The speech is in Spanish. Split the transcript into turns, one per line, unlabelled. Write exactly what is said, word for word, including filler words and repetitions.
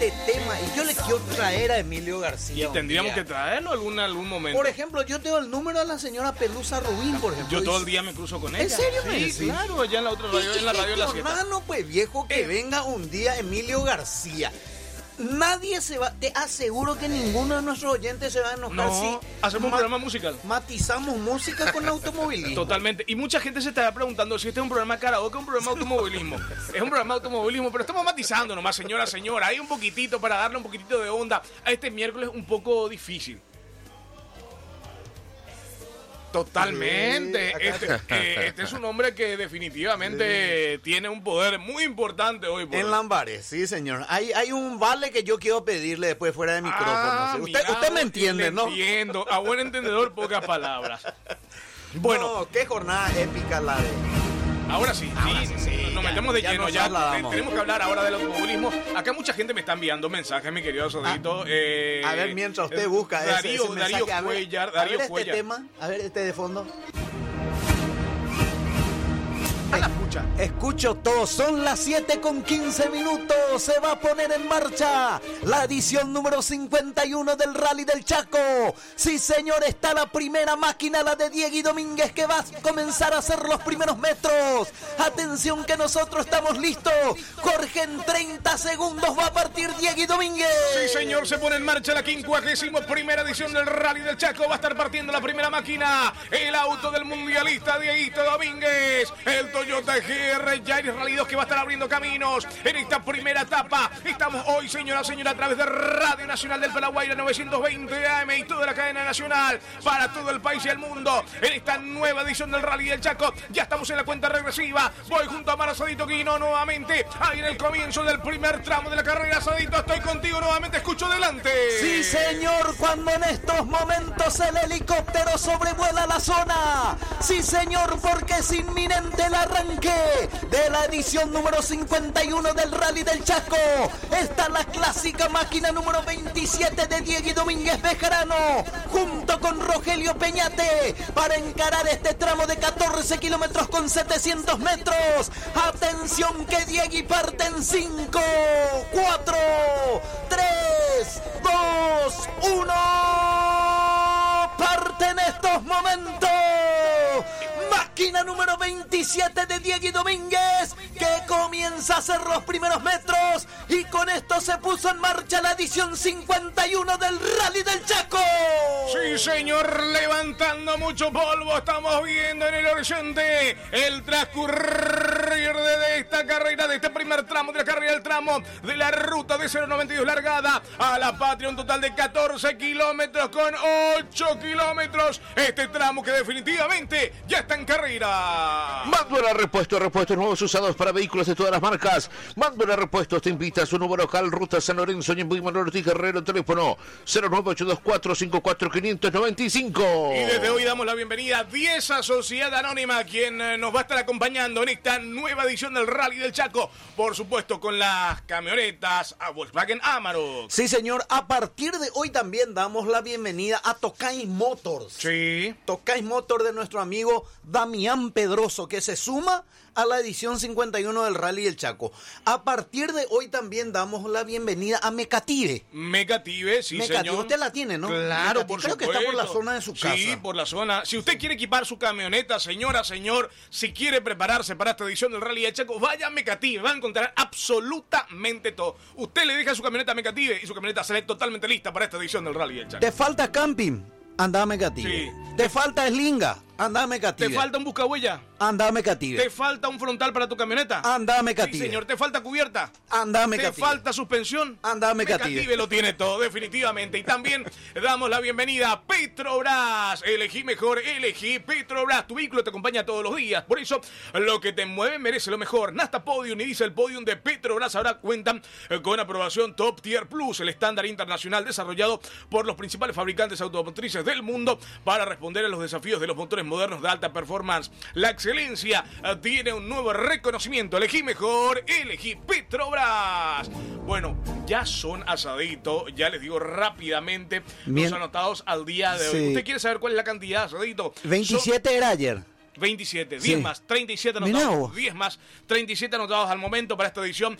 este tema y yo le quiero traer a Emilio García.
Y tendríamos que traerlo algún algún momento.
Por ejemplo, yo tengo el número de la señora Pelusa Rubín, por ejemplo.
Yo todo el día me cruzo con ella.
¿En serio?
Sí,
sí,
claro, allá en la otra radio, en la radio de la siete.
Hermano, pues viejo, que
Eh.
venga un día Emilio García. Nadie se va, te aseguro que ninguno de nuestros oyentes se va a enojar
No,
si
hacemos un
ma-
programa musical.
matizamos música con automovilismo.
Totalmente. Y mucha gente se estará preguntando si este es un programa de karaoke o un programa de automovilismo. Es un programa de automovilismo, pero estamos matizando nomás, señora, señora. Hay un poquitito para darle un poquitito de onda a este miércoles un poco difícil. Totalmente.
Sí,
Este, eh, este es un hombre que definitivamente sí. tiene un poder muy importante hoy por
En
hoy.
Lambares, sí, señor. Hay, hay un vale que yo quiero pedirle después fuera de micrófono.
Ah,
¿sí? Usted,
mira,
usted me entiende,
le
¿no?
Entiendo. A buen entendedor, pocas palabras. Bueno,
No, qué jornada épica la de...
ahora sí,
Ahora
sí,
sí, sí,
nos
ya-
metemos de
ya
lleno,
nos
ya
trasladamos.
te- tenemos que hablar ahora del automovilismo. Acá mucha gente me está enviando mensajes, mi querido Sodito.
Ah,
eh,
a ver, mientras usted
eh,
busca ese-
Darío,
ese
Darío
mensaje, a ver,
Cuellar,
a
Darío
ver este
Cuellar.
tema, a ver este de fondo.
A la pucha.
Escucho todo, son las siete con quince minutos, se va a poner en marcha la edición número cincuenta y uno del Rally del Chaco. Sí señor, está la primera máquina, la de Diego Domínguez, que va a comenzar a hacer los primeros metros. Atención que nosotros estamos listos. Jorge, en treinta segundos va a partir Diego Domínguez.
Sí, señor, se pone en marcha la quincuagésima primera edición del Rally del Chaco. Va a estar partiendo la primera máquina, el auto del mundialista Dieguito Domínguez, el Toyota G R Yaris Rally dos, que va a estar abriendo caminos en esta primera etapa. Estamos hoy, señora, señora, a través de Radio Nacional del Paraguay, novecientos veinte A M y toda la cadena nacional para todo el país y el mundo en esta nueva edición del Rally del Chaco. Ya estamos en la cuenta regresiva. Voy junto a Mara Sadito Guino nuevamente ahí en el comienzo del primer tramo de la carrera. Sadito, estoy contigo nuevamente, escucho delante.
Sí, señor, cuando en estos momentos el helicóptero sobrevuela la zona. Sí, señor, porque es inminente el arranque de la edición número cincuenta y uno del Rally del Chaco. Está la clásica máquina número veintisiete de Diego Domínguez Bejarano, junto con Rogelio Peñate, para encarar este tramo de catorce kilómetros con setecientos metros. Atención que Diego parte en cinco, cuatro, tres, dos, uno. Parte en estos momentos. Máquina número veintisiete de Diego Domínguez, que comienza a hacer los primeros metros, y con esto se puso en marcha la edición cincuenta y uno del Rally del Chaco.
Sí, señor, levantando mucho polvo, estamos viendo en el horizonte el transcurrir de esta carrera, de este primer tramo de la carrera, el tramo de la ruta de cero noventa y dos largada a la patria, un total de catorce kilómetros con ocho kilómetros. Este tramo que definitivamente ya está en carrera.
Manduela Repuestos, repuestos nuevos usados para vehículos de todas las marcas. Manduela Repuestos te invita a su número local, Ruta San Lorenzo, y en Buy Manuel Ortiz Guerrero, teléfono cero nueve ocho dos cuatro cinco cuatro cinco nueve cinco.
Y desde hoy damos la bienvenida a Diesa Sociedad Anónima, quien eh, nos va a estar acompañando en esta nueva edición del Rally del Chaco, por supuesto con las camionetas a Volkswagen Amarok.
Sí, señor, a partir de hoy también damos la bienvenida a Tokai Motors.
Sí.
Tokai Motor de nuestro amigo Damián Pedroso, que se suma a la edición cincuenta y uno del Rally del Chaco. A partir de hoy también damos la bienvenida a Mecative.
Mecative, sí,
Mecative,
señor.
usted la tiene, ¿no?
Claro,
Mecative,
por
creo
supuesto.
que está por la zona de su casa.
Sí, por la zona. Si usted quiere equipar su camioneta, señora, señor, si quiere prepararse para esta edición del Rally del Chaco, vaya a Mecative, va a encontrar absolutamente todo. Usted le deja su camioneta a Mecative y su camioneta sale totalmente lista para esta edición del Rally del Chaco.
¿Te falta camping? Anda a Mecative.
Sí.
¿Te falta eslinga? Anda a Mecative.
¿Te falta un buscahuella?
Anda a Mecative.
¿Te falta un frontal para tu camioneta?
Anda a Mecative.
Sí, señor. ¿Te falta cubierta?
Anda a
¿Te
Mecative.
falta suspensión?
Anda a Mecative.
Mecative lo tiene todo, definitivamente. Y también damos la bienvenida a Petrobras. Elegí mejor, elegí Petrobras. Tu vehículo te acompaña todos los días. Por eso, lo que te mueve merece lo mejor. Nasta Podium y Diesel Podium de Petrobras ahora cuentan con aprobación Top Tier Plus, el estándar internacional desarrollado por los principales fabricantes automotrices del mundo para responder a los desafíos de los motores modernos de alta performance. La excelencia tiene un nuevo reconocimiento. Elegí mejor, elegí Petrobras. Bueno, ya son asadito, ya les digo rápidamente
Bien.
los anotados al día de hoy.
Sí.
¿Usted quiere saber cuál es la cantidad, asadito?
veintisiete
Son
era ayer.
veintisiete,
Sí.
diez más, treinta y siete
Mirá
anotados,
vos.
diez más, treinta y siete anotados al momento para esta edición